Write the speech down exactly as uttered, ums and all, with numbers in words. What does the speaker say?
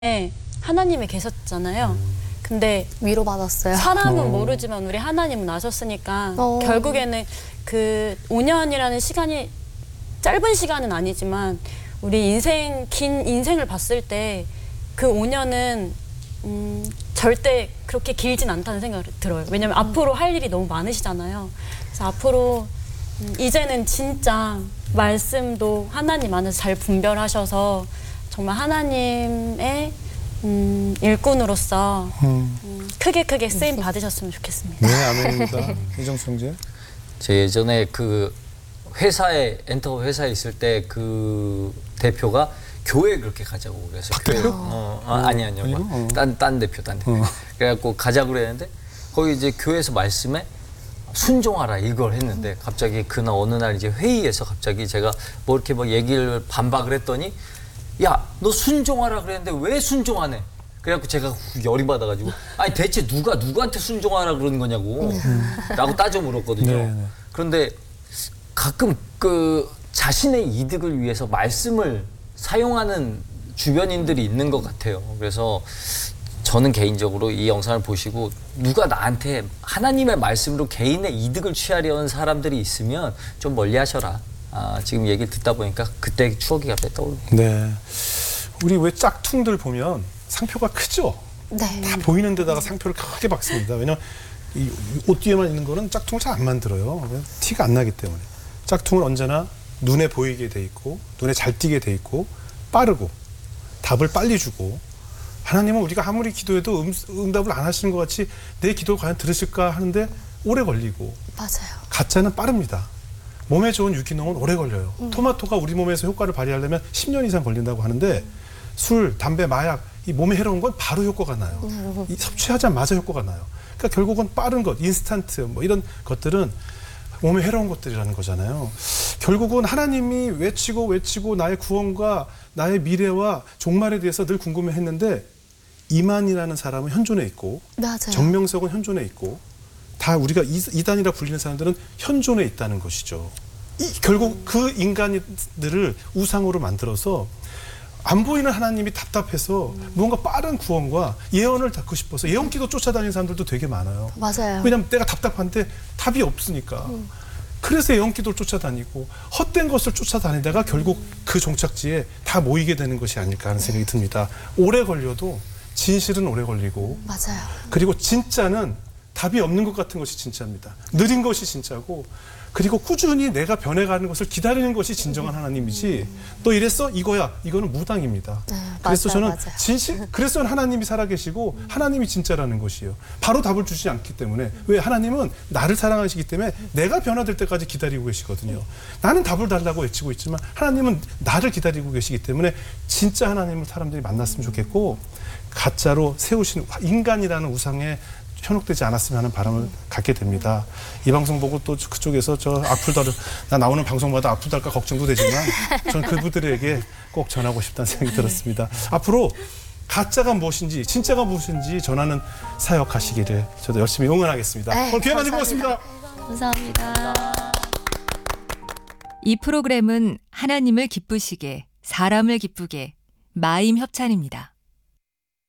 네, 하나님이 계셨잖아요. 근데 위로받았어요. 사람은 어. 모르지만 우리 하나님은 아셨으니까 어. 결국에는 그 오 년이라는 시간이 짧은 시간은 아니지만 우리 인생 긴 인생을 봤을 때 그 오 년은 음, 절대 그렇게 길진 않다는 생각이 들어요. 왜냐면 앞으로 할 일이 너무 많으시잖아요. 그래서 앞으로 음, 이제는 진짜 말씀도 하나님 안에서 잘 분별하셔서 정말 하나님의 음, 일꾼으로서 음. 음, 크게 크게 쓰임 받으셨으면 좋겠습니다. 네, 아멘입니다. 이정수 형제. 제 예전에 그 회사에 엔터 회사에 있을 때 그 대표가 교회 그렇게 가자고 그래서 박 교회, 대표? 어, 아, 아니 아니요 아니고? 어. 딴, 딴 대표 딴 대표 어. 그래갖고 가자고 그랬는데 거기 이제 교회에서 말씀에 순종하라 이걸 했는데 갑자기 그날 어느 날 이제 회의에서 갑자기 제가 뭐 이렇게 뭐 얘기를 반박을 했더니 야 너 순종하라 그랬는데 왜 순종하네? 그래갖고 제가 열이 받아가지고 아니 대체 누가 누구한테 순종하라 그러는 거냐고 라고 따져 물었거든요. 네, 네. 그런데 가끔 그 자신의 이득을 위해서 말씀을 사용하는 주변인들이 있는 것 같아요. 그래서 저는 개인적으로 이 영상을 보시고 누가 나한테 하나님의 말씀으로 개인의 이득을 취하려는 사람들이 있으면 좀 멀리 하셔라. 아, 지금 얘기를 듣다 보니까 그때 추억이 갑자기 떠오르네요. 네. 우리 왜 짝퉁들 보면 상표가 크죠? 네. 다 보이는 데다가 상표를 크게 박습니다. 왜냐면 이 옷 뒤에만 있는 거는 짝퉁을 잘 안 만들어요. 티가 안 나기 때문에. 짝퉁은 언제나 눈에 보이게 돼 있고 눈에 잘 띄게 돼 있고 빠르고 답을 빨리 주고 하나님은 우리가 아무리 기도해도 음, 응답을 안 하시는 것 같이 내 기도를 과연 들으실까 하는데 오래 걸리고 맞아요. 가짜는 빠릅니다. 몸에 좋은 유기농은 오래 걸려요. 음. 토마토가 우리 몸에서 효과를 발휘하려면 십 년 이상 걸린다고 하는데 술, 담배, 마약 이 몸에 해로운 건 바로 효과가 나요. 음. 이 섭취하자마자 효과가 나요. 그러니까 결국은 빠른 것, 인스턴트 뭐 이런 것들은 몸에 해로운 것들이라는 거잖아요. 결국은 하나님이 외치고 외치고 나의 구원과 나의 미래와 종말에 대해서 늘 궁금해했는데 이만이라는 사람은 현존에 있고 맞아요. 정명석은 현존에 있고 다 우리가 이단이라 불리는 사람들은 현존에 있다는 것이죠. 이, 결국 그 인간들을 우상으로 만들어서 안 보이는 하나님이 답답해서 무언가 빠른 구원과 예언을 듣고 싶어서 예언기도 쫓아다니는 사람들도 되게 많아요. 맞아요. 왜냐하면 내가 답답한데 답이 없으니까. 그래서 예언기도를 쫓아다니고 헛된 것을 쫓아다니다가 결국 그 종착지에 다 모이게 되는 것이 아닐까 하는 생각이 듭니다. 오래 걸려도 진실은 오래 걸리고 맞아요. 그리고 진짜는 답이 없는 것 같은 것이 진짜입니다. 느린 것이 진짜고 그리고 꾸준히 내가 변해가는 것을 기다리는 것이 진정한 하나님이지 너 이랬어? 이거야. 이거는 무당입니다. 네, 그래서 맞아요, 저는 맞아요. 진실, 그래서 하나님이 살아계시고 하나님이 진짜라는 것이에요. 바로 답을 주지 않기 때문에. 왜? 하나님은 나를 사랑하시기 때문에 내가 변화될 때까지 기다리고 계시거든요. 나는 답을 달라고 외치고 있지만 하나님은 나를 기다리고 계시기 때문에 진짜 하나님을 사람들이 만났으면 좋겠고 가짜로 세우신 인간이라는 우상에 현혹되지 않았으면 하는 바람을 갖게 됩니다. 이 방송 보고 또 그쪽에서 저 악플 나 나오는 방송마다 악플 달까 걱정도 되지만 저는 그분들에게 꼭 전하고 싶다는 생각이 들었습니다. 앞으로 가짜가 무엇인지 진짜가 무엇인지 전하는 사역하시기를 저도 열심히 응원하겠습니다. 네, 오늘 기회 가지고 고맙습니다. 감사합니다. 이 프로그램은 하나님을 기쁘시게, 사람을 기쁘게, 마임 협찬입니다.